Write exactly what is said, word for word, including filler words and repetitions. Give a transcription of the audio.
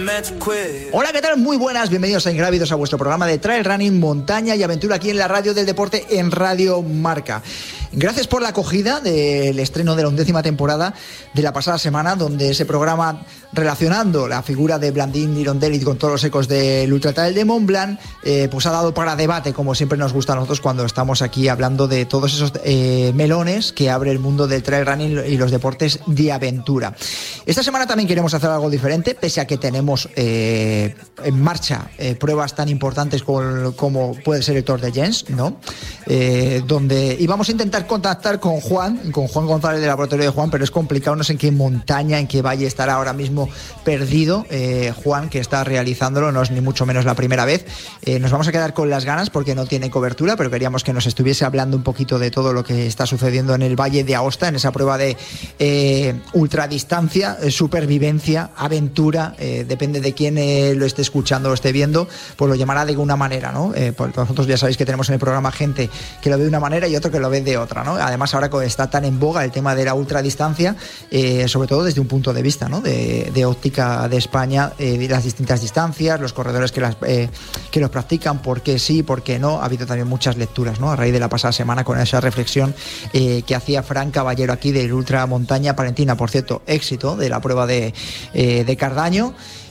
Hola, ¿qué tal? Muy buenas, bienvenidos a Ingrávidos, a vuestro programa de trail running, montaña y aventura aquí en la radio del deporte en Radio Marca. Gracias por la acogida del estreno de la undécima temporada de la pasada semana, donde ese programa relacionando la figura de Blandín Irondelit con todos los ecos del Ultra Trail de Mont Blanc, eh, pues ha dado para debate, como siempre nos gusta a nosotros cuando estamos aquí hablando de todos esos eh, melones que abre el mundo del trail running y los deportes de aventura. Esta semana también queremos hacer algo diferente, pese a que tenemos eh, en marcha eh, pruebas tan importantes como, como puede ser el Tour de Gens, ¿no? Eh, donde íbamos a intentar contactar con Juan, con Juan González del laboratorio de Juan, pero es complicado, no sé en qué montaña, en qué valle estará ahora mismo perdido eh, Juan, que está realizándolo, no es ni mucho menos la primera vez. Eh, nos vamos a quedar con las ganas porque no tiene cobertura, pero queríamos que nos estuviese hablando un poquito de todo lo que está sucediendo en el Valle de Aosta, en esa prueba de eh, ultradistancia, eh, supervivencia, aventura, eh, depende de quién eh, lo esté escuchando o esté viendo, pues lo llamará de una manera, ¿no? Eh, pues nosotros ya sabéis que tenemos en el programa gente que lo ve de una manera y otro que lo ve de otra, ¿no? Además, ahora está tan en boga el tema de la ultradistancia, eh, sobre todo desde un punto de vista, ¿no? de, de óptica de España, eh, de las distintas distancias, los corredores que las eh, que los practican, por qué sí, por qué no. Ha habido también muchas lecturas, ¿no? A raíz de la pasada semana con esa reflexión eh, que hacía Fran Caballero aquí del Ultra Montaña Palentina, por cierto, éxito de la prueba de, eh, de Cardaño.